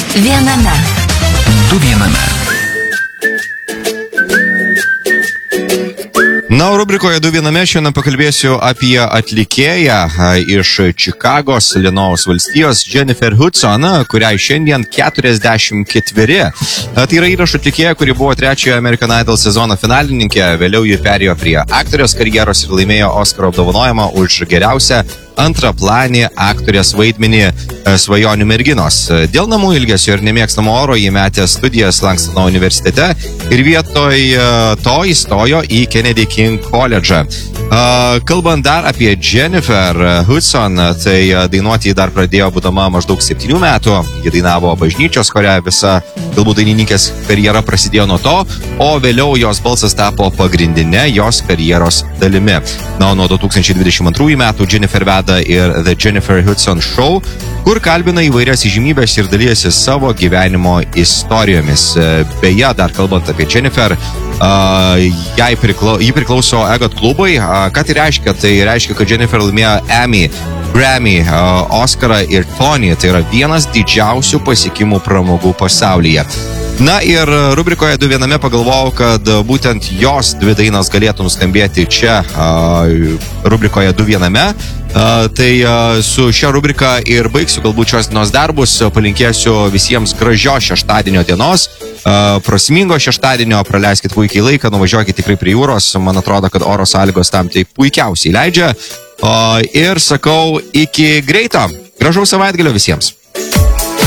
viename. Du viename. Na, rubrikoje Du viename šiandien pakalbėsiu apie atlikėją iš Čikagos, Ilinojaus valstijos, Jennifer Hudson, kuriai šiandien 44. Tai yra įrašų atlikėja, kuri buvo 3 American Idol sezono finalininkė, vėliau ji perėjo prie aktorės karjeros ir laimėjo Oskaro apdovanojimą už geriausią antraplanį aktorės vaidmenį Svajonių merginos. Dėl namų ilgesio ir nemėgstamo oro jį metė studijas Langstono universitete ir vietoj to įstojo į Kennedy King College'ą. Kalbant dar apie Jennifer Hudson, tai dainuoti jį dar pradėjo būdama maždaug 7 metų. Ji dainavo bažnyčios chore, visa galbūt dainininkės karjera prasidėjo nuo to, o vėliau jos balsas tapo pagrindinė jos karjeros dalimi. Na, nuo 2022 metų Jennifer veda ir The Jennifer Hudson Show, kur kalbina įvairias įžymybės ir dalyjasi savo gyvenimo istorijomis. Beje, dar kalbant apie Jennifer, ji priklauso EGOT klubui. Ką tai reiškia? Tai reiškia, kad Jennifer laimėjo Emmy, Grammy, Oscarą ir Tony. Tai yra vienas didžiausių pasiekimų pramogų pasaulyje. Na ir rubrikoje Du viename pagalvojau, kad būtent jos dvi dainos galėtų nuskambėti čia rubrikoje Du viename. Tai su šia rubrika ir baigsiu galbūt šios dienos darbus. Palinkėsiu visiems gražios šeštadienio dienos, prasmingo šeštadienio, praleiskit puikiai laiką, nuvažiuokit tikrai prie jūros. Man atrodo, kad oro sąlygos tam tai puikiausiai leidžia. Ir sakau, iki greito. Gražaus savaitgalio visiems.